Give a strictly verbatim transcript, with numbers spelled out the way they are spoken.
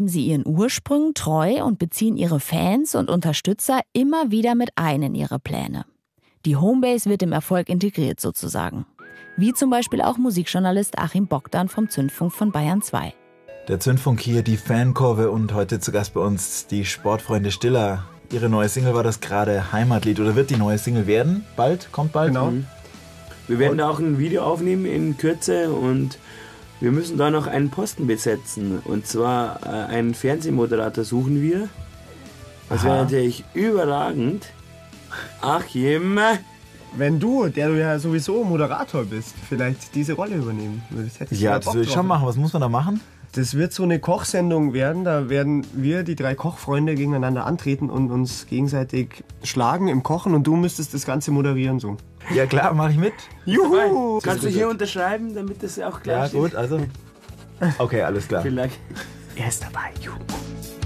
sie ihren Ursprüngen treu und beziehen ihre Fans und Unterstützer immer wieder mit ein in ihre Pläne. Die Homebase wird im Erfolg integriert sozusagen. Wie zum Beispiel auch Musikjournalist Achim Bogdan vom Zündfunk von Bayern zwei. Der Zündfunk hier, die Fankurve und heute zu Gast bei uns die Sportfreunde Stiller. Ihre neue Single war das gerade Heimatlied oder wird die neue Single werden? Bald? Kommt bald? Genau. Mhm. Wir werden da auch ein Video aufnehmen in Kürze und wir müssen da noch einen Posten besetzen. Und zwar äh, einen Fernsehmoderator suchen wir. Das wäre natürlich überragend. Achim. Wenn du, der du ja sowieso Moderator bist, vielleicht diese Rolle übernehmen würdest. Hätte ich ja, das würde ich schon machen. Was muss man da machen? Das wird so eine Kochsendung werden. Da werden wir, die drei Kochfreunde, gegeneinander antreten und uns gegenseitig schlagen im Kochen. Und du müsstest das Ganze moderieren so. Ja klar, mache ich mit. Juhu! Kannst du hier unterschreiben, damit das auch klar ja, steht? Ja gut, also... Okay, alles klar. Vielleicht. Er ist dabei. Juhu.